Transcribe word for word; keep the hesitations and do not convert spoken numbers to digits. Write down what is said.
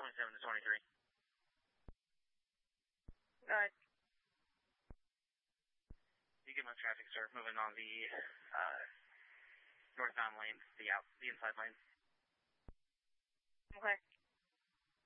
twenty-seven to twenty-three. Go ahead. You get my traffic, sir. Moving on the uh, northbound lane, the out, the inside lane. Okay.